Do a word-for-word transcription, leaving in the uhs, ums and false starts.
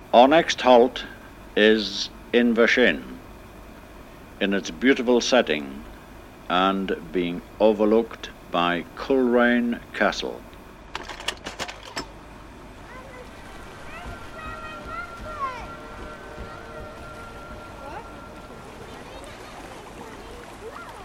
Our next halt is Invershin, in its beautiful setting and being overlooked by Culrain Castle.